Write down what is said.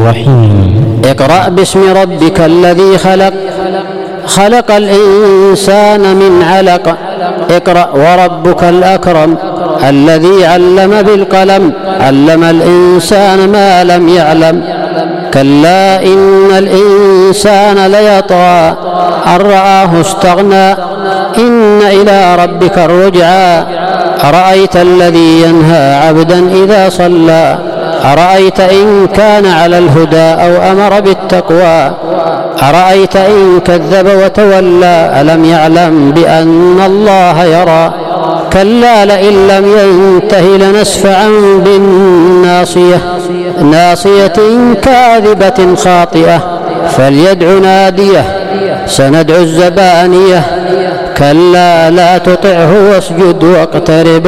الرحيم. اقرأ باسم ربك الذي خلق، خلق الإنسان من علق. اقرأ وربك الأكرم الذي علم بالقلم، علم الإنسان ما لم يعلم. كلا إن الإنسان ليطغى أن رآه استغنى، إن إلى ربك الرجعى. أرأيت الذي ينهى عبدا إذا صلى، أرأيت إن كان على الهدى أو أمر بالتقوى، أرأيت إن كذب وتولى، ألم يعلم بأن الله يرى. كلا لئن لم ينته لنسفعا بالناصية، ناصية كاذبة خاطئة، فليدع ناديه سندع الزبانية. كلا لا تطعه واسجد واقترب.